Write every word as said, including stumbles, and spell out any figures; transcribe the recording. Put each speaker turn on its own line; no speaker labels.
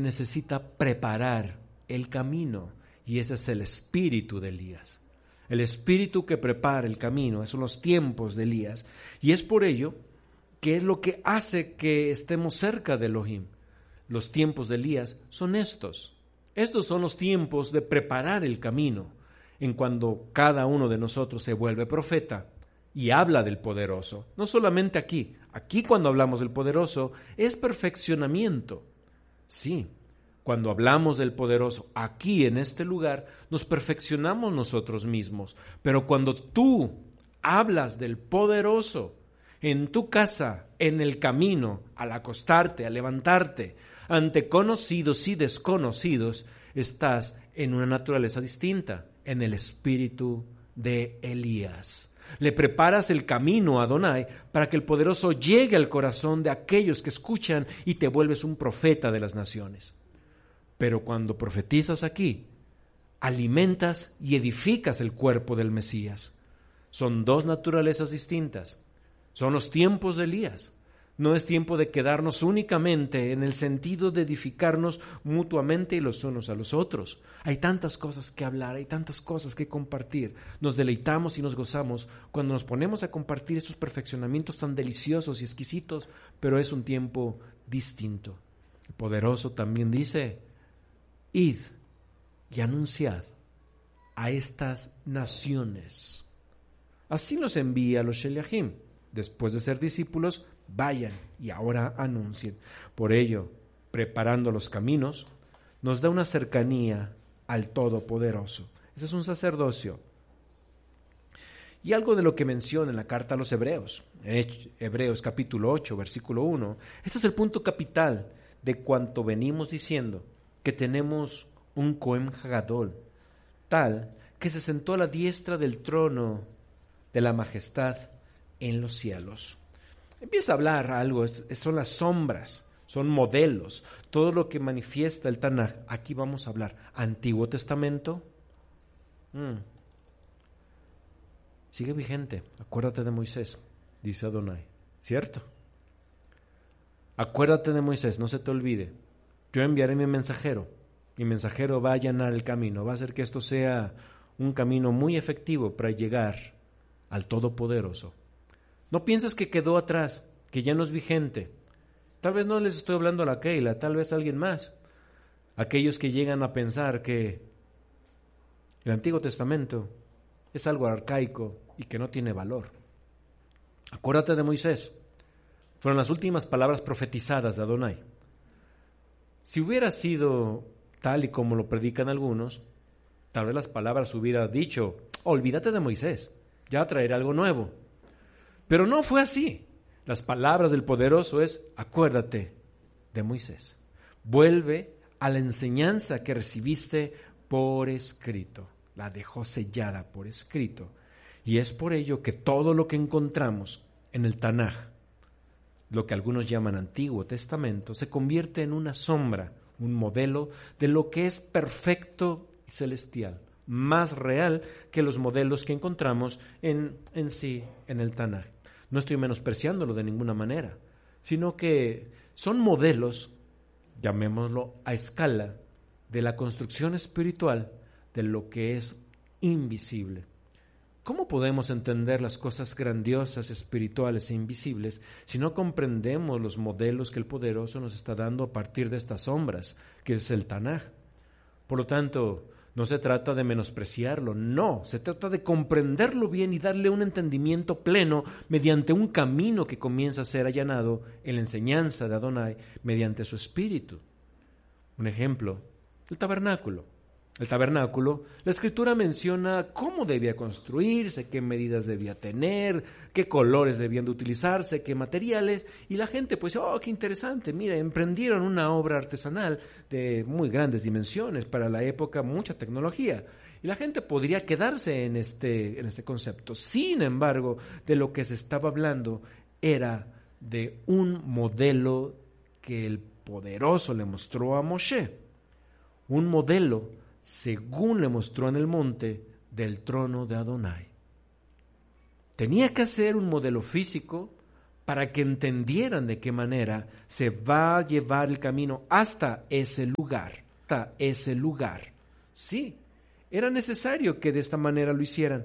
necesita preparar el camino, y ese es el espíritu de Elías. El espíritu que prepara el camino, esos son los tiempos de Elías, y es por ello que es lo que hace que estemos cerca de Elohim. Los tiempos de Elías son estos. Estos son los tiempos de preparar el camino, en cuando cada uno de nosotros se vuelve profeta y habla del poderoso. No solamente aquí, aquí cuando hablamos del poderoso es perfeccionamiento. Sí, cuando hablamos del poderoso aquí en este lugar nos perfeccionamos nosotros mismos, pero cuando tú hablas del poderoso en tu casa, en el camino, al acostarte, al levantarte, ante conocidos y desconocidos, estás en una naturaleza distinta, en el espíritu de Elías. Le preparas el camino a Adonai para que el poderoso llegue al corazón de aquellos que escuchan y te vuelves un profeta de las naciones. Pero cuando profetizas aquí, alimentas y edificas el cuerpo del Mesías. Son dos naturalezas distintas. Son los tiempos de Elías. No es tiempo de quedarnos únicamente en el sentido de edificarnos mutuamente los unos a los otros. Hay tantas cosas que hablar, hay tantas cosas que compartir. Nos deleitamos y nos gozamos cuando nos ponemos a compartir estos perfeccionamientos tan deliciosos y exquisitos, pero es un tiempo distinto. El poderoso también dice, id y anunciad a estas naciones. Así nos envía a los Sheliachim. Después de ser discípulos, vayan y ahora anuncien. Por ello, preparando los caminos, nos da una cercanía al Todopoderoso. Ese es un sacerdocio. Y algo de lo que menciona en la carta a los Hebreos, en Hebreos capítulo ocho, versículo uno, este es el punto capital de cuanto venimos diciendo, que tenemos un Cohen Hagadol, tal que se sentó a la diestra del trono de la majestad en los cielos. Empieza a hablar algo, es, son las sombras, son modelos, todo lo que manifiesta el Tanaj. Aquí vamos a hablar Antiguo Testamento. Mm. Sigue vigente, acuérdate de Moisés, dice Adonai, ¿cierto? Acuérdate de Moisés, no se te olvide. Yo enviaré mi mensajero, mi mensajero va a allanar el camino, va a hacer que esto sea un camino muy efectivo para llegar al Todopoderoso. No pienses que quedó atrás, que ya no es vigente. Tal vez no les estoy hablando a la Keila, tal vez a alguien más. Aquellos que llegan a pensar que el Antiguo Testamento es algo arcaico y que no tiene valor. Acuérdate de Moisés. Fueron las últimas palabras profetizadas de Adonai. Si hubiera sido tal y como lo predican algunos, tal vez las palabras hubiera dicho, olvídate de Moisés, ya traeré algo nuevo. Pero no fue así. Las palabras del poderoso es, acuérdate de Moisés. Vuelve a la enseñanza que recibiste por escrito. La dejó sellada por escrito. Y es por ello que todo lo que encontramos en el Tanaj, lo que algunos llaman Antiguo Testamento, se convierte en una sombra, un modelo de lo que es perfecto y celestial, más real que los modelos que encontramos en, en sí en el Tanaj. No estoy menospreciándolo de ninguna manera, sino que son modelos, llamémoslo a escala, de la construcción espiritual de lo que es invisible. ¿Cómo podemos entender las cosas grandiosas, espirituales e invisibles si no comprendemos los modelos que el poderoso nos está dando a partir de estas sombras, que es el Tanaj? Por lo tanto, no se trata de menospreciarlo, no, se trata de comprenderlo bien y darle un entendimiento pleno mediante un camino que comienza a ser allanado en la enseñanza de Adonai mediante su espíritu. Un ejemplo, el tabernáculo. El tabernáculo, la Escritura menciona cómo debía construirse, qué medidas debía tener, qué colores debían de utilizarse, qué materiales, y la gente pues, oh, qué interesante, mira, emprendieron una obra artesanal de muy grandes dimensiones, para la época mucha tecnología, y la gente podría quedarse en este, en este concepto. Sin embargo, de lo que se estaba hablando era de un modelo que el poderoso le mostró a Moshe, un modelo según le mostró en el monte del trono de Adonai. Tenía que hacer un modelo físico para que entendieran de qué manera se va a llevar el camino hasta ese lugar, hasta ese lugar. Sí, era necesario que de esta manera lo hicieran.